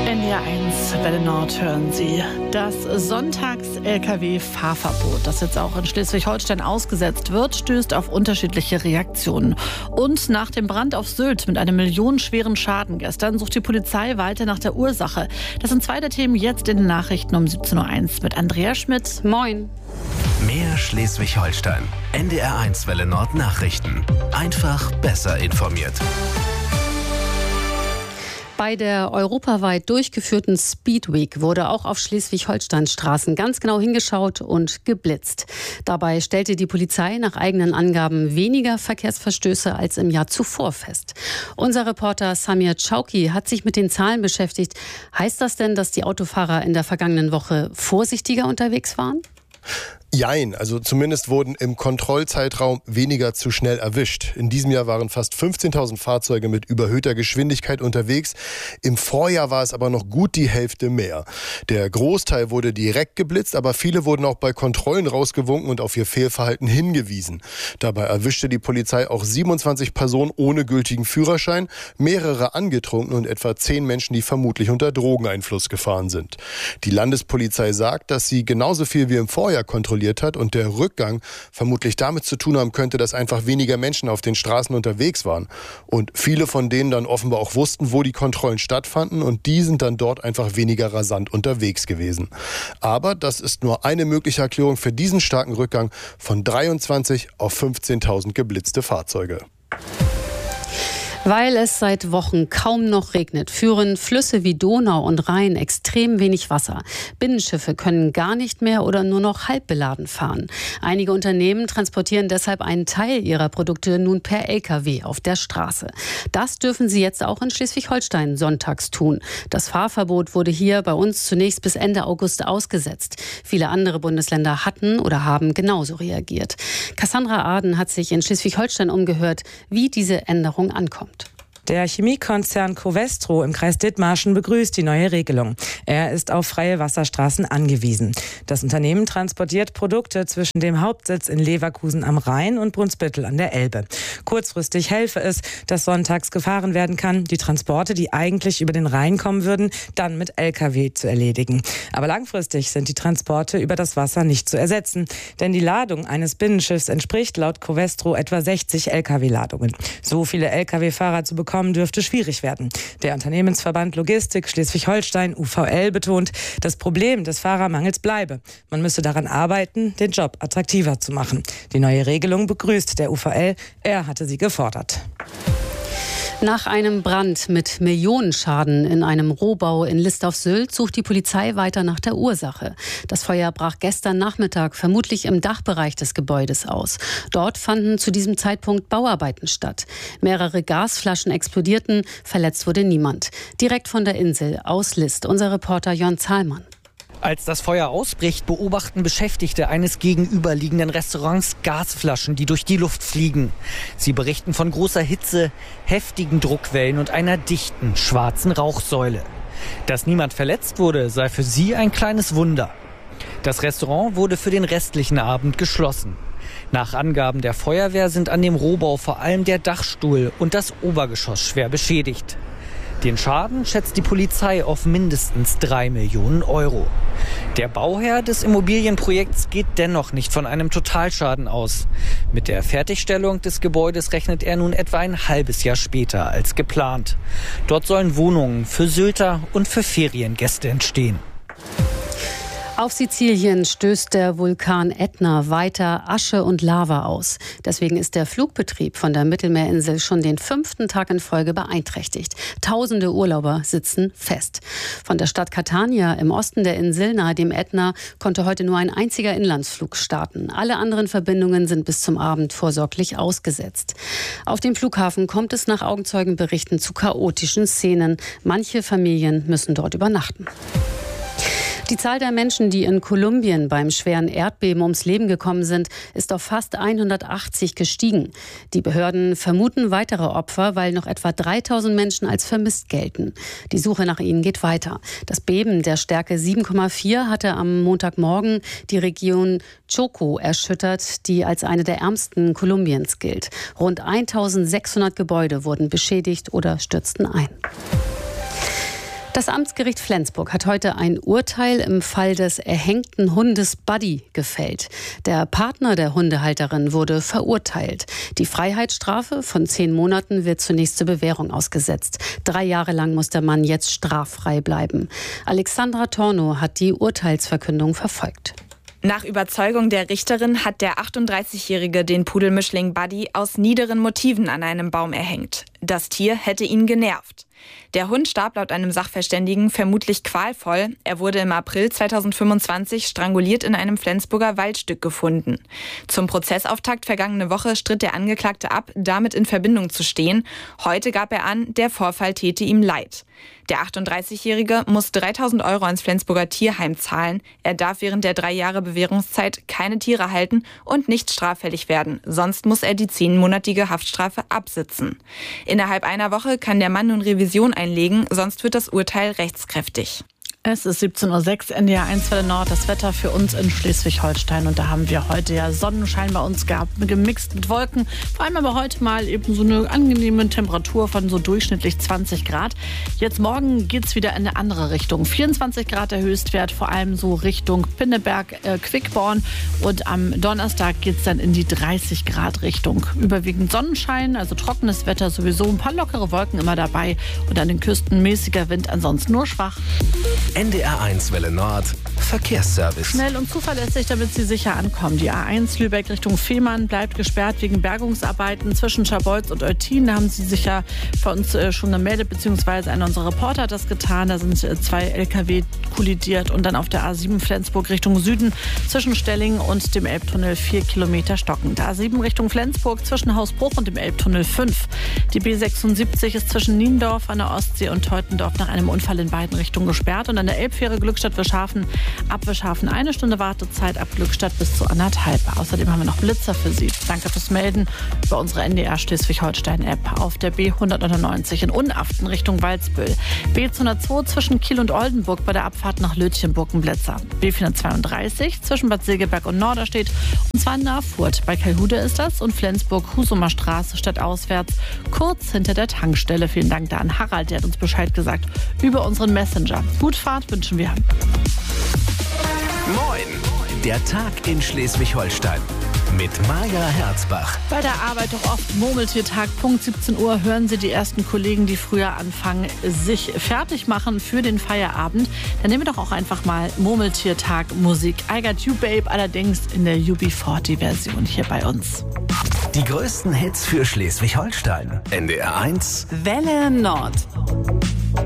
NDR1 Welle Nord hören Sie. Das Sonntags-Lkw-Fahrverbot, das jetzt auch in Schleswig-Holstein ausgesetzt wird, stößt auf unterschiedliche Reaktionen. Und nach dem Brand auf Sylt mit einem millionenschweren Schaden gestern sucht die Polizei weiter nach der Ursache. Das sind zwei der Themen jetzt in den Nachrichten um 17.01 Uhr mit Andrea Schmidt. Moin. Mehr Schleswig-Holstein. NDR1 Welle Nord Nachrichten. Einfach besser informiert. Bei der europaweit durchgeführten Speed Week wurde auch auf Schleswig-Holstein-Straßen ganz genau hingeschaut und geblitzt. Dabei stellte die Polizei nach eigenen Angaben weniger Verkehrsverstöße als im Jahr zuvor fest. Unser Reporter Samir Chauki hat sich mit den Zahlen beschäftigt. Heißt das denn, dass die Autofahrer in der vergangenen Woche vorsichtiger unterwegs waren? Jein, also zumindest wurden im Kontrollzeitraum weniger zu schnell erwischt. In diesem Jahr waren fast 15.000 Fahrzeuge mit überhöhter Geschwindigkeit unterwegs. Im Vorjahr war es aber noch gut die Hälfte mehr. Der Großteil wurde direkt geblitzt, aber viele wurden auch bei Kontrollen rausgewunken und auf ihr Fehlverhalten hingewiesen. Dabei erwischte die Polizei auch 27 Personen ohne gültigen Führerschein, mehrere angetrunken und etwa 10 Menschen, die vermutlich unter Drogeneinfluss gefahren sind. Die Landespolizei sagt, dass sie genauso viel wie im Vorjahr kontrolliert hat und der Rückgang vermutlich damit zu tun haben könnte, dass einfach weniger Menschen auf den Straßen unterwegs waren. Und viele von denen dann offenbar auch wussten, wo die Kontrollen stattfanden und die sind dann dort einfach weniger rasant unterwegs gewesen. Aber das ist nur eine mögliche Erklärung für diesen starken Rückgang von 23 auf 15.000 geblitzte Fahrzeuge. Weil es seit Wochen kaum noch regnet, führen Flüsse wie Donau und Rhein extrem wenig Wasser. Binnenschiffe können gar nicht mehr oder nur noch halb beladen fahren. Einige Unternehmen transportieren deshalb einen Teil ihrer Produkte nun per Lkw auf der Straße. Das dürfen sie jetzt auch in Schleswig-Holstein sonntags tun. Das Fahrverbot wurde hier bei uns zunächst bis Ende August ausgesetzt. Viele andere Bundesländer hatten oder haben genauso reagiert. Cassandra Aden hat sich in Schleswig-Holstein umgehört, wie diese Änderung ankommt. Der Chemiekonzern Covestro im Kreis Dithmarschen begrüßt die neue Regelung. Er ist auf freie Wasserstraßen angewiesen. Das Unternehmen transportiert Produkte zwischen dem Hauptsitz in Leverkusen am Rhein und Brunsbüttel an der Elbe. Kurzfristig helfe es, dass sonntags gefahren werden kann, die Transporte, die eigentlich über den Rhein kommen würden, dann mit Lkw zu erledigen. Aber langfristig sind die Transporte über das Wasser nicht zu ersetzen, denn die Ladung eines Binnenschiffs entspricht laut Covestro etwa 60 Lkw-Ladungen. So viele Lkw-Fahrer zu bekommen, dürfte schwierig werden. Der Unternehmensverband Logistik Schleswig-Holstein UVL betont, das Problem des Fahrermangels bleibe. Man müsse daran arbeiten, den Job attraktiver zu machen. Die neue Regelung begrüßt der UVL. Er hatte sie gefordert. Nach einem Brand mit Millionenschaden in einem Rohbau in List auf Sylt sucht die Polizei weiter nach der Ursache. Das Feuer brach gestern Nachmittag vermutlich im Dachbereich des Gebäudes aus. Dort fanden zu diesem Zeitpunkt Bauarbeiten statt. Mehrere Gasflaschen explodierten, verletzt wurde niemand. Direkt von der Insel aus List, unser Reporter Jörn Zahlmann. Als das Feuer ausbricht, beobachten Beschäftigte eines gegenüberliegenden Restaurants Gasflaschen, die durch die Luft fliegen. Sie berichten von großer Hitze, heftigen Druckwellen und einer dichten, schwarzen Rauchsäule. Dass niemand verletzt wurde, sei für sie ein kleines Wunder. Das Restaurant wurde für den restlichen Abend geschlossen. Nach Angaben der Feuerwehr sind an dem Rohbau vor allem der Dachstuhl und das Obergeschoss schwer beschädigt. Den Schaden schätzt die Polizei auf mindestens 3 Millionen Euro. Der Bauherr des Immobilienprojekts geht dennoch nicht von einem Totalschaden aus. Mit der Fertigstellung des Gebäudes rechnet er nun etwa ein halbes Jahr später als geplant. Dort sollen Wohnungen für Sylter und für Feriengäste entstehen. Auf Sizilien stößt der Vulkan Ätna weiter Asche und Lava aus. Deswegen ist der Flugbetrieb von der Mittelmeerinsel schon den 5. Tag in Folge beeinträchtigt. Tausende Urlauber sitzen fest. Von der Stadt Catania im Osten der Insel nahe dem Ätna konnte heute nur ein einziger Inlandsflug starten. Alle anderen Verbindungen sind bis zum Abend vorsorglich ausgesetzt. Auf dem Flughafen kommt es nach Augenzeugenberichten zu chaotischen Szenen. Manche Familien müssen dort übernachten. Die Zahl der Menschen, die in Kolumbien beim schweren Erdbeben ums Leben gekommen sind, ist auf fast 180 gestiegen. Die Behörden vermuten weitere Opfer, weil noch etwa 3.000 Menschen als vermisst gelten. Die Suche nach ihnen geht weiter. Das Beben der Stärke 7,4 hatte am Montagmorgen die Region Chocó erschüttert, die als eine der ärmsten Kolumbiens gilt. Rund 1.600 Gebäude wurden beschädigt oder stürzten ein. Das Amtsgericht Flensburg hat heute ein Urteil im Fall des erhängten Hundes Buddy gefällt. Der Partner der Hundehalterin wurde verurteilt. Die Freiheitsstrafe von 10 Monaten wird zunächst zur Bewährung ausgesetzt. 3 Jahre lang muss der Mann jetzt straffrei bleiben. Alexandra Tornow hat die Urteilsverkündung verfolgt. Nach Überzeugung der Richterin hat der 38-Jährige den Pudelmischling Buddy aus niederen Motiven an einem Baum erhängt. Das Tier hätte ihn genervt. Der Hund starb laut einem Sachverständigen vermutlich qualvoll. Er wurde im April 2025 stranguliert in einem Flensburger Waldstück gefunden. Zum Prozessauftakt vergangene Woche stritt der Angeklagte ab, damit in Verbindung zu stehen. Heute gab er an, der Vorfall täte ihm leid. Der 38-Jährige muss 3.000 € ans Flensburger Tierheim zahlen. Er darf während der 3 Jahre Bewährungszeit keine Tiere halten und nicht straffällig werden. Sonst muss er die 10-monatige Haftstrafe absitzen. Innerhalb einer Woche kann der Mann nun Revision einlegen, sonst wird das Urteil rechtskräftig. Es ist 17:06 Uhr, NDR 1 Welle Nord, das Wetter für uns in Schleswig-Holstein. Und da haben wir heute ja Sonnenschein bei uns gehabt, gemixt mit Wolken. Vor allem aber heute mal eben so eine angenehme Temperatur von so durchschnittlich 20 Grad. Jetzt morgen geht's wieder in eine andere Richtung. 24 Grad der Höchstwert, vor allem so Richtung Pinneberg, Quickborn. Und am Donnerstag geht's dann in die 30 Grad Richtung. Überwiegend Sonnenschein, also trockenes Wetter sowieso. Ein paar lockere Wolken immer dabei. Und an den Küsten mäßiger Wind, ansonsten nur schwach. NDR 1 Welle Nord Verkehrsservice. Schnell und zuverlässig, damit Sie sicher ankommen. Die A1 Lübeck Richtung Fehmarn bleibt gesperrt wegen Bergungsarbeiten zwischen Scharbeutz und Eutin. Da haben Sie sich ja bei uns schon gemeldet, beziehungsweise einer unserer Reporter hat das getan. Da sind 2 LKW kollidiert und dann auf der A7 Flensburg Richtung Süden zwischen Stellingen und dem Elbtunnel 4 Kilometer stockend. A7 Richtung Flensburg zwischen Hausbruch und dem Elbtunnel 5. Die B76 ist zwischen Niendorf an der Ostsee und Teutendorf nach einem Unfall in beiden Richtungen gesperrt. Und an der Elbfähre Glückstadt-Wischhafen ab Wischhafen 1 Stunde Wartezeit, ab Glückstadt bis zu 1,5. Außerdem haben wir noch Blitzer für Sie. Danke fürs Melden über unsere NDR Schleswig-Holstein-App. Auf der B199 in Unaften Richtung Waldsbüll. B102 zwischen Kiel und Oldenburg bei der Abfahrt nach Lötchenburg ein Blitzer. B432 zwischen Bad Segeberg und Norderstedt. Und zwar in Nahfurt. Bei Kalhude ist das und Flensburg-Husumer Straße stadtauswärts, kurz hinter der Tankstelle. Vielen Dank da an Harald, der hat uns Bescheid gesagt über unseren Messenger. Gut Fahrt wünschen wir. Moin! Der Tag in Schleswig-Holstein mit Maja Herzbach. Bei der Arbeit doch oft Murmeltiertag. Punkt 17 Uhr hören Sie die ersten Kollegen, die früher anfangen, sich fertig machen für den Feierabend. Dann nehmen wir doch auch einfach mal Murmeltiertag Musik. I Got You Babe, allerdings in der UB40-Version hier bei uns. Die größten Hits für Schleswig-Holstein. NDR 1 Welle Nord.